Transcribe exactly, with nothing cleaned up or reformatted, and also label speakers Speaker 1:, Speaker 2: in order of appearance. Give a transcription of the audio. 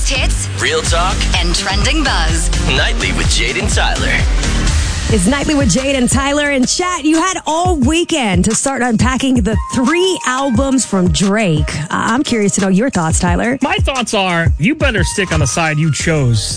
Speaker 1: Biggest hits,
Speaker 2: real talk,
Speaker 1: and trending buzz.
Speaker 2: Nightly with Jade and Tyler.
Speaker 3: It's Nightly with Jade and Tyler. And chat, you had all weekend to start unpacking the three albums from Drake. Uh, I'm curious to know your thoughts, Tyler.
Speaker 4: My thoughts are, you better stick on the side you chose.